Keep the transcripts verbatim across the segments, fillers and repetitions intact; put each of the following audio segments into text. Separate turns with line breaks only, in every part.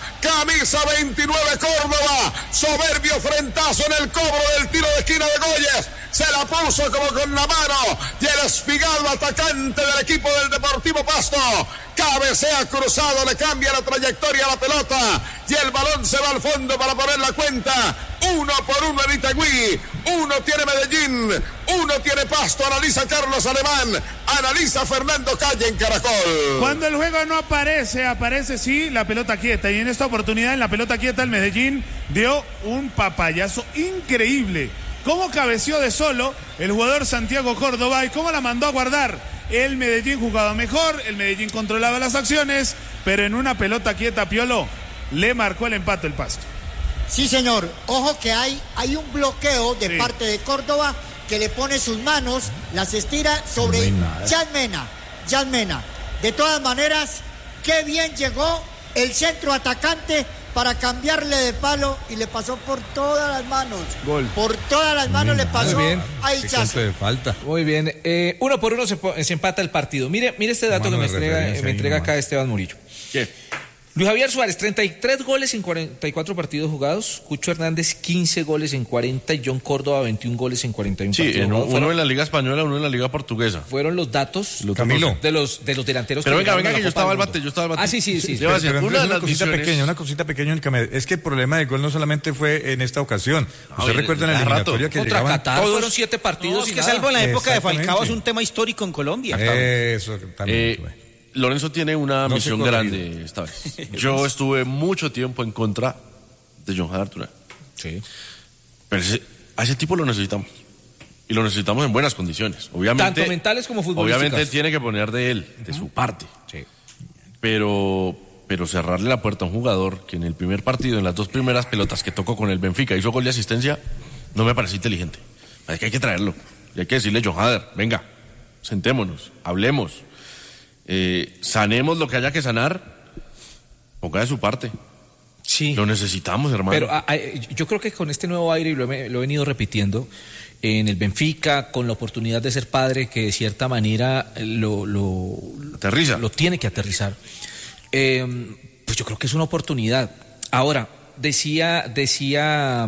camisa veintinueve Córdoba, soberbio frentazo en el cobro del tiro de esquina de Goyes, se la puso como con la mano, y el Espigado, atacante del equipo del Deportivo Pasto, cabecea cruzado, le cambia la trayectoria a la pelota, y el balón se va al fondo para poner la cuenta, uno por uno en Itagüí, uno tiene Medellín, uno tiene Pasto, analiza Carlos Alemán, analiza Fernando Calle en Caracol.
Cuando el juego no aparece, aparece sí la pelota quieta, y en esta oportunidad en la pelota quieta el Medellín dio un papayazo increíble. Cómo cabeció de solo el jugador Santiago Córdoba y cómo la mandó a guardar. El Medellín jugaba mejor, el Medellín controlaba las acciones, pero en una pelota quieta, Piolo, le marcó el empate el Pasto.
Sí, señor. Ojo que hay, hay un bloqueo de sí. parte de Córdoba que le pone sus manos, las estira sobre Jan Mena. Jan Mena. De todas maneras, qué bien llegó el centro atacante para cambiarle de palo y le pasó por todas las manos. Gol. Por todas las manos le pasó a Ichazo.
de falta.
Muy bien. Eh, uno por uno se, se empata el partido. Mire, mire este dato que me entrega, me entrega acá Esteban Murillo.
¿Qué?
Luis Javier Suárez, treinta y tres goles en cuarenta y cuatro partidos jugados. Cucho Hernández, quince goles en cuarenta. Y John Córdoba, veintiún goles en cuarenta y uno
sí,
partidos
en
jugados.
uno
Fueron,
en la Liga Española, uno en la Liga Portuguesa.
Fueron los datos
los Camilo.
de los de los delanteros.
Pero
que
venga, venga, que yo
Copa
estaba al bate, yo estaba al bate.
Ah, sí, sí, sí. sí.
Pero, pero
una,
una cosita
misiones...
pequeña, una cosita pequeña en el que me... Es que el problema de gol no solamente fue en esta ocasión. Usted
Oye,
recuerda en la eliminatoria que
Contra
llegaban
Qatar
todos...
fueron siete partidos.
No,
y
es que
nada.
salvo en la época de Falcao es un tema histórico en Colombia.
Eso también.
Eh, Lorenzo tiene una
no
misión grande esta vez. Yo estuve mucho tiempo en contra de John Jader Durán.
Sí.
Pero ese, a ese tipo lo necesitamos. Y lo necesitamos en buenas condiciones. Obviamente,
tanto mentales como futbolísticas.
Obviamente tiene que poner de él, de su parte.
Sí.
Pero, pero cerrarle la puerta a un jugador que en el primer partido, en las dos primeras pelotas que tocó con el Benfica, hizo gol de asistencia, no me parece inteligente. Es que hay que traerlo. Y hay que decirle, John Jader, venga, sentémonos, hablemos. Eh, sanemos lo que haya que sanar, ponga de su parte.
Sí.
Lo necesitamos, hermano.
Pero a, a, yo creo que con este nuevo aire, y lo he, lo he venido repitiendo, en el Benfica, con la oportunidad de ser padre, que de cierta manera lo, lo,
Aterriza.
lo tiene que aterrizar, eh, pues yo creo que es una oportunidad. Ahora, decía, decía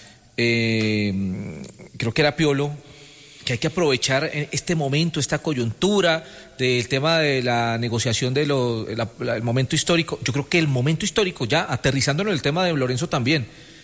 eh, creo que era Piolo, que hay que aprovechar este momento, esta coyuntura del tema de la negociación del de momento histórico. Yo creo que el momento histórico, ya aterrizándolo en el tema de Lorenzo también,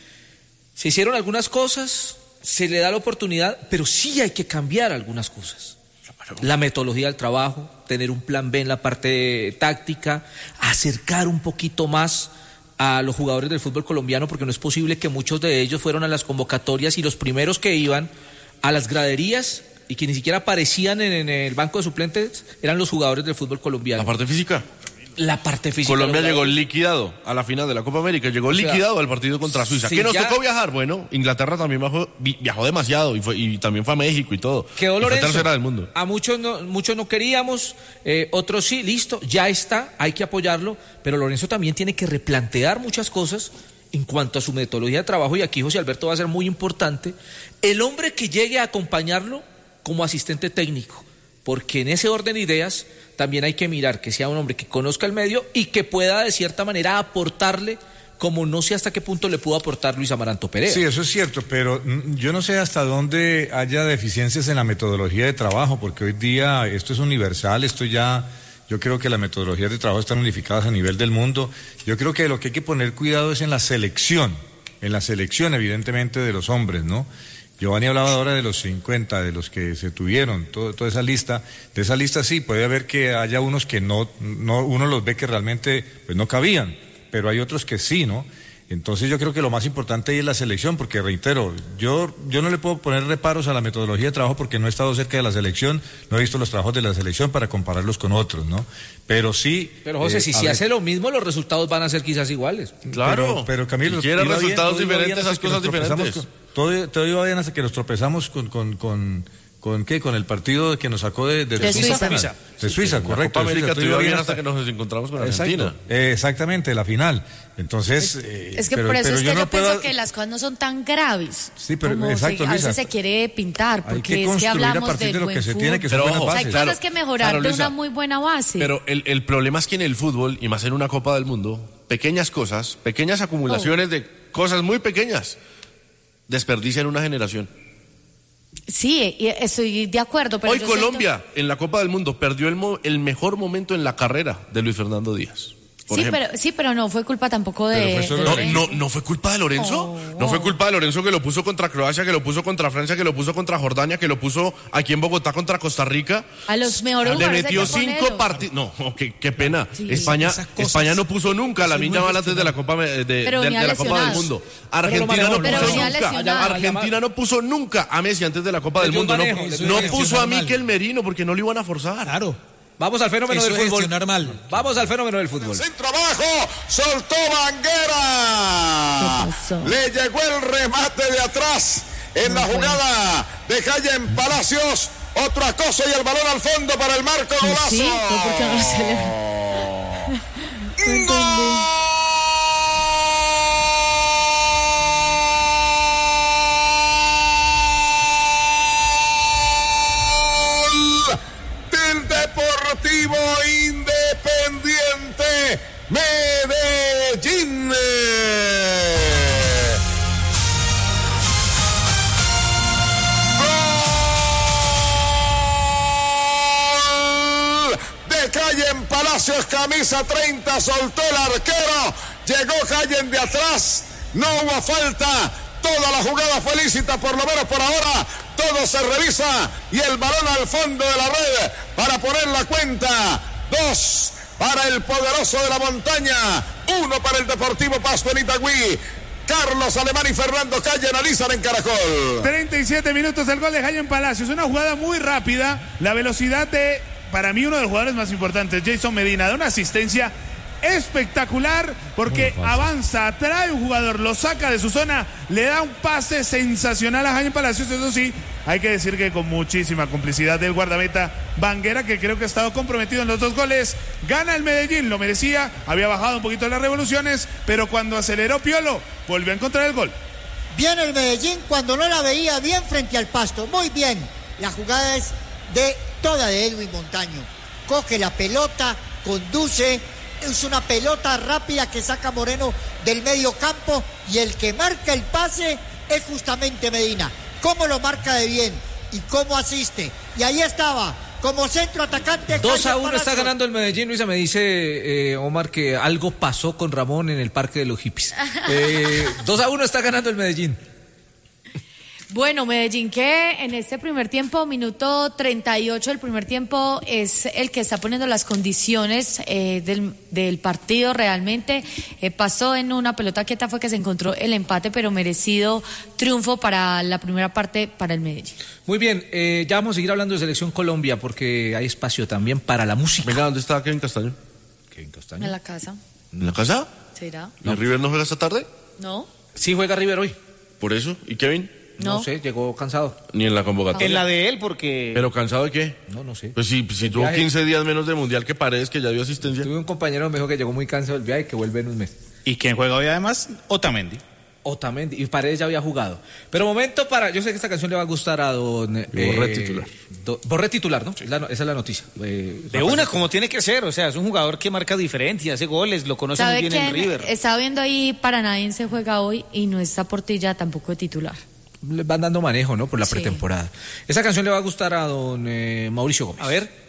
se hicieron algunas cosas, se le da la oportunidad, pero sí hay que cambiar algunas cosas. La metodología del trabajo, tener un plan B en la parte táctica, acercar un poquito más a los jugadores del fútbol colombiano, porque no es posible que muchos de ellos fueron a las convocatorias y los primeros que iban a las graderías y que ni siquiera aparecían en, en el banco de suplentes eran los jugadores del fútbol colombiano.
La parte física.
La parte física.
Colombia llegó liquidado a la final de la Copa América, llegó o sea, liquidado al partido contra Suiza.
Si
¿Qué nos
ya...
tocó viajar? Bueno, Inglaterra también viajó, viajó demasiado y, fue, y también fue a México y todo.
Quedó Lorenzo.
Fue tercera del mundo.
A muchos no, muchos no queríamos, eh, otros sí, listo, ya está, hay que apoyarlo, pero Lorenzo también tiene que replantear muchas cosas en cuanto a su metodología de trabajo, y aquí José Alberto va a ser muy importante, el hombre que llegue a acompañarlo como asistente técnico, porque en ese orden de ideas también hay que mirar que sea un hombre que conozca el medio y que pueda de cierta manera aportarle, como no sé hasta qué punto le pudo aportar Luis Amaranto Perea.
Sí, eso es cierto, pero yo no sé hasta dónde haya deficiencias en la metodología de trabajo, porque hoy día esto es universal, esto ya... Yo creo que las metodologías de trabajo están unificadas a nivel del mundo. Yo creo que lo que hay que poner cuidado es en la selección, en la selección evidentemente de los hombres, ¿no? Giovanni hablaba ahora de los cincuenta, de los que se tuvieron, todo, toda esa lista. De esa lista sí, puede haber que haya unos que no, no uno los ve que realmente pues no cabían, pero hay otros que sí, ¿no? Entonces yo creo que lo más importante ahí es la selección, porque reitero, yo, yo no le puedo poner reparos a la metodología de trabajo porque no he estado cerca de la selección, no he visto los trabajos de la selección para compararlos con otros, ¿no? Pero sí...
Pero José, eh, si se hace lo mismo, los resultados van a ser quizás iguales.
Claro,
pero, pero Camilo...
Si quieren resultados bien, diferentes, esas cosas diferentes.
Con, todo, todo iba bien hasta que nos tropezamos con... con, con ¿Con qué? Con el partido que nos sacó de, de,
de Suiza.
Suiza. De Suiza,
sí,
correcto.
La Copa América
tuvimos
bien hasta que nos encontramos con Argentina.
Eh, exactamente, la final. Entonces...
Es,
eh,
es que
pero,
por eso
pero
es que
yo,
yo,
no
pienso
puedo...
que las cosas no son tan graves.
Sí, pero
como
exacto,
se, a veces
Luisa,
se quiere pintar, porque
hay que
es que hablamos
a partir
del
de lo
buen
que se
fútbol.
tiene, que son
pero,
buenas
ojo,
bases.
O sea, hay
claro,
cosas que mejorar
claro,
de
Luisa,
una muy buena base.
Pero el, el problema es que en el fútbol, y más en una Copa del Mundo, pequeñas cosas, pequeñas acumulaciones oh. de cosas muy pequeñas, desperdician una generación.
Sí, estoy de acuerdo. Pero
Hoy Colombia, siento... en la Copa del Mundo, perdió el, mo- el mejor momento en la carrera de Luis Fernando Díaz.
Sí pero, sí, pero no fue culpa tampoco de...
No, no, no fue culpa de Lorenzo. Oh, no fue culpa de Lorenzo que lo puso contra Croacia, que lo puso contra Francia, que lo puso contra Jordania, que lo puso aquí en Bogotá contra Costa Rica.
A los mejores
Le metió cinco partidos. No, qué, qué pena. Sí, España España no puso nunca a la Niña Mal antes de la Copa de, de, de, de la Copa del Mundo. Argentina no puso nunca. Argentina no puso nunca a Messi antes de la Copa del Mundo. No, no puso a Mikel Merino porque no lo iban a forzar.
Claro. Vamos al fenómeno Eso del fútbol.
Mal.
Vamos al fenómeno del fútbol.
Centro abajo, soltó Banguera. Le llegó el remate de atrás en la jugada de Jaime Palacios. Otro acoso y el balón al fondo para el marco golazo.
Sí, ¿por qué no se
¡Gol! Deportivo Independiente Medellín. Gol de Jaime Palacios, camisa treinta, soltó el arquero, llegó Jaime de atrás, no hubo falta. Toda la jugada fue lícita, por lo menos por ahora. Todo se revisa y el balón al fondo de la red para poner la cuenta. Dos para el poderoso de la montaña. Uno para el Deportivo Pasto en Itagüí. Carlos Alemán y Fernando Calle analizan en Caracol.
treinta y siete minutos del gol de Jaime Palacios. Una jugada muy rápida. La velocidad de, para mí, uno de los jugadores más importantes, Jason Medina, da una asistencia espectacular porque avanza, atrae un jugador, lo saca de su zona, le da un pase sensacional a Jaime Palacios. Eso sí, hay que decir que con muchísima complicidad del guardameta Banguera, que creo que ha estado comprometido en los dos goles. Gana el Medellín, lo merecía, había bajado un poquito las revoluciones, pero cuando aceleró Piolo, volvió a encontrar el gol.
Bien el Medellín cuando no la veía bien frente al Pasto, muy bien. La jugada es de toda de Edwin Montaño. Coge la pelota, conduce. Es una pelota rápida que saca Moreno del medio campo y el que marca el pase es justamente Medina. ¿Cómo lo marca de bien? ¿Y cómo asiste? Y ahí estaba, como centro atacante.
dos a uno está ganando el Medellín. Luisa, me dice eh, Omar que algo pasó con Ramón en el Parque de los Hippies. Eh, dos a uno está ganando el Medellín.
Bueno, Medellín que en este primer tiempo, minuto treinta y ocho del primer tiempo, es el que está poniendo las condiciones eh, del, del partido realmente. Eh, pasó en una pelota quieta, fue que se encontró el empate, pero merecido triunfo para la primera parte para el Medellín.
Muy bien, eh, ya vamos a seguir hablando de Selección Colombia porque hay espacio también para la música.
Venga, ¿dónde está Kevin Castaño?
Kevin Castaño.
En la casa.
¿En la casa?
¿Será?
¿Y no. River no juega esta tarde?
No.
Sí juega River hoy.
¿Por eso? ¿Y Kevin?
No. no sé, llegó cansado.
Ni en la convocatoria.
En la de él, porque...
¿Pero cansado de qué?
No, no sé.
Pues si, si tuvo quince días menos de Mundial que Paredes, que ya dio asistencia.
Tuve un compañero que me dijo que llegó muy cansado del viaje y que vuelve en un mes.
¿Y quién juega hoy además? Otamendi.
Otamendi. Y Paredes ya había jugado. Pero momento para... Yo sé que esta canción le va a gustar a don... Eh,
Borré titular.
Do, Borré titular, ¿no? Sí. La, esa es la noticia. Eh,
de una, como tiene que ser. O sea, es un jugador que marca diferencia, hace goles, lo conoce muy bien en River.
Estaba viendo ahí, Paranaense juega hoy y no está Portilla tampoco de titular.
Le van dando manejo, ¿no? Por la
sí.
pretemporada. Esa canción le va a gustar a don eh, Mauricio Gómez.
A ver.